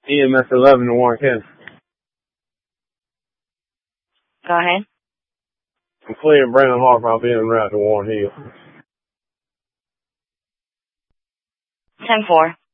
EMS 11 to Warren County. Go ahead. I'm clearing Brandon Harper. I'll be en route to Warren Hill. 10-4.